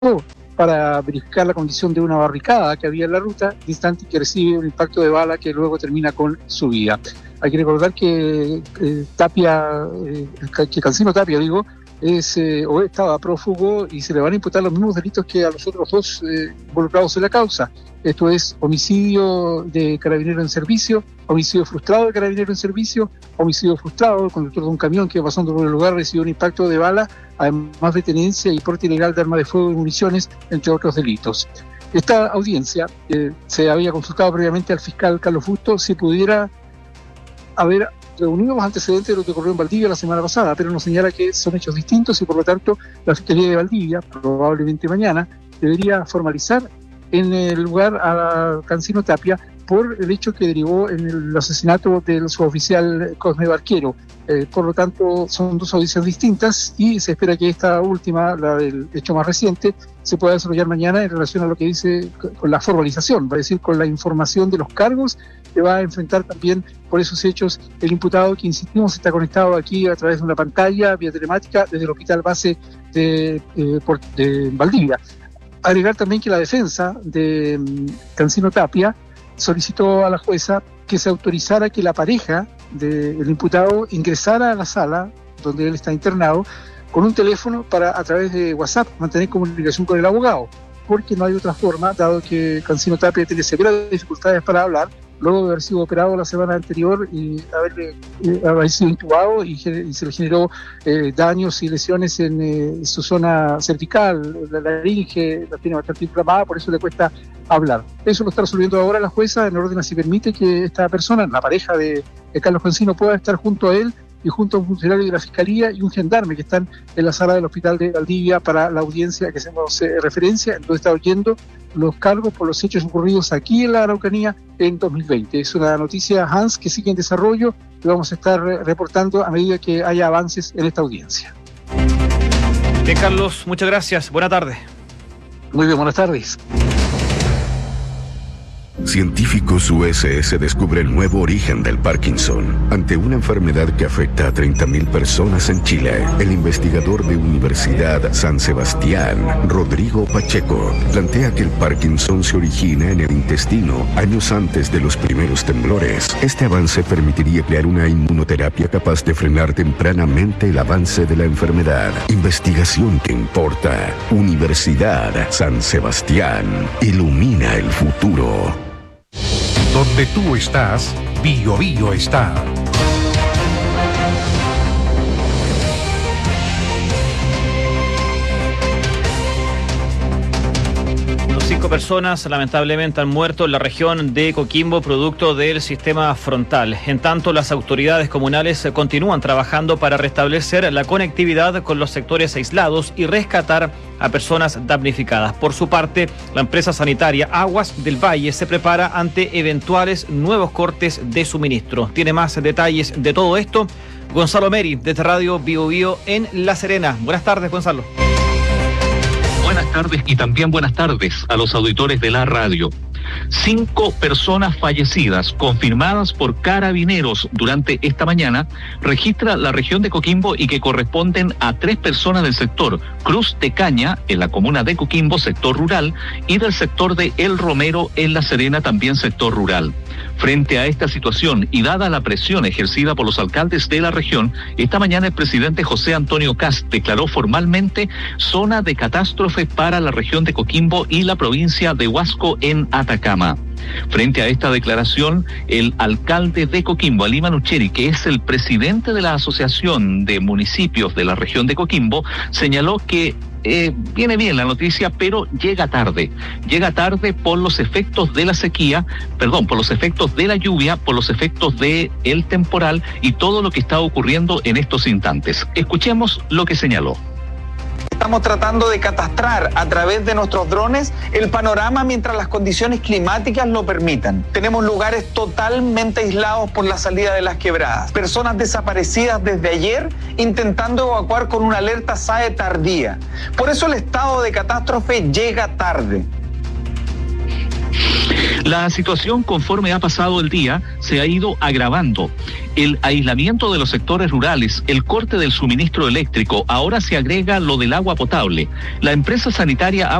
para verificar la condición de una barricada que había en la ruta, instante que recibe un impacto de bala que luego termina con su vida. Hay que recordar que Cancino Tapia, estaba prófugo y se le van a imputar los mismos delitos que a los otros dos involucrados en la causa. Esto es homicidio de carabinero en servicio, homicidio frustrado de carabinero en servicio, homicidio frustrado. El conductor de un camión que pasando por el lugar recibió un impacto de bala, además de tenencia y porte ilegal de arma de fuego y municiones, entre otros delitos. Esta audiencia se había consultado previamente al fiscal Carlos Fusto si pudiera haber reunido los antecedentes de lo que ocurrió en Valdivia la semana pasada, pero nos señala que son hechos distintos y por lo tanto la Fiscalía de Valdivia, probablemente mañana, debería formalizar en el lugar a Cancino Tapia por el hecho que derivó en el asesinato del suboficial Cosme Barquero. Por lo tanto, son dos audiencias distintas y se espera que esta última, la del hecho más reciente, se pueda desarrollar mañana en relación a lo que dice con la formalización, va a decir con la información de los cargos que va a enfrentar también por esos hechos el imputado que, insistimos, está conectado aquí a través de una pantalla vía telemática desde el hospital base de Valdivia. Agregar también que la defensa de Cancino Tapia solicitó a la jueza que se autorizara que la pareja del imputado ingresara a la sala donde él está internado con un teléfono para, a través de WhatsApp, mantener comunicación con el abogado, porque no hay otra forma, dado que Cancino Tapia tiene severas dificultades para hablar, luego de haber sido operado la semana anterior y haber sido intubado y se le generó daños y lesiones en su zona cervical, la laringe la tiene bastante inflamada, por eso le cuesta hablar. Eso lo está resolviendo ahora la jueza en orden a si permite que esta persona, la pareja de Carlos Cancino, pueda estar junto a él y junto a un funcionario de la Fiscalía y un gendarme que están en la sala del hospital de Valdivia para la audiencia que hacemos referencia, entonces está oyendo los cargos por los hechos ocurridos aquí en la Araucanía en 2020. Es una noticia, Hans, que sigue en desarrollo y vamos a estar reportando a medida que haya avances en esta audiencia. Bien, Carlos, muchas gracias. Buenas tardes. Muy bien, buenas tardes. Científicos USS descubre el nuevo origen del Parkinson. Ante una enfermedad que afecta a 30.000 personas en Chile, el investigador de Universidad San Sebastián, Rodrigo Pacheco, plantea que el Parkinson se origina en el intestino años antes de los primeros temblores. Este avance permitiría crear una inmunoterapia capaz de frenar tempranamente el avance de la enfermedad. Investigación que importa. Universidad San Sebastián. Ilumina el futuro. Donde tú estás, Bio Bio está. 5 personas lamentablemente han muerto en la región de Coquimbo producto del sistema frontal. En tanto, las autoridades comunales continúan trabajando para restablecer la conectividad con los sectores aislados y rescatar a personas damnificadas. Por su parte, la empresa sanitaria Aguas del Valle se prepara ante eventuales nuevos cortes de suministro. Tiene más detalles de todo esto Gonzalo Meri, desde Radio Bio Bio en La Serena. Buenas tardes, Gonzalo. Buenas tardes y también buenas tardes a los auditores de la radio. 5 personas fallecidas confirmadas por Carabineros durante esta mañana registra la región de Coquimbo y que corresponden a 3 personas del sector Cruz de Caña en la comuna de Coquimbo, sector rural, y del sector de El Romero en La Serena, también sector rural. Frente a esta situación y dada la presión ejercida por los alcaldes de la región, esta mañana el presidente José Antonio Kast declaró formalmente zona de catástrofe para la región de Coquimbo y la provincia de Huasco en Atacama. Frente a esta declaración, el alcalde de Coquimbo, Ali Manucheri, que es el presidente de la Asociación de Municipios de la región de Coquimbo, señaló que viene bien la noticia, pero llega tarde por los efectos de la sequía, por los efectos de la lluvia, por los efectos de el temporal y todo lo que está ocurriendo en estos instantes. Escuchemos lo que señaló. Estamos tratando de catastrar a través de nuestros drones el panorama mientras las condiciones climáticas lo permitan. Tenemos lugares totalmente aislados por la salida de las quebradas. Personas desaparecidas desde ayer intentando evacuar con una alerta SAE tardía. Por eso el estado de catástrofe llega tarde. La situación, conforme ha pasado el día, se ha ido agravando. El aislamiento de los sectores rurales, el corte del suministro eléctrico, ahora se agrega lo del agua potable. La empresa sanitaria